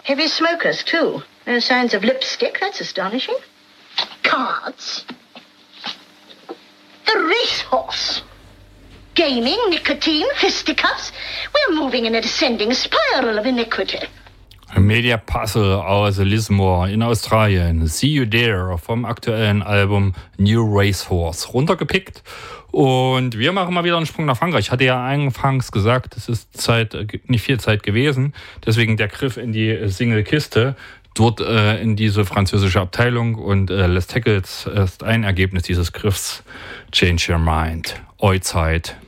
Heavy smokers, too. No signs of lipstick. That's astonishing. Cards. The racehorse. Gaming, nicotine, fisticuffs. We're moving in a descending spiral of iniquity. Mediapuzzle aus Lismore in Australien. See You There vom aktuellen Album New Racehorse runtergepickt. Und wir machen mal wieder einen Sprung nach Frankreich. Ich hatte ja anfangs gesagt, es ist nicht viel Zeit gewesen. Deswegen der Griff in die Single-Kiste. Dort in diese französische Abteilung. Und Les Tackles ist ein Ergebnis dieses Griffs. Change Your Mind. Oi Zeit.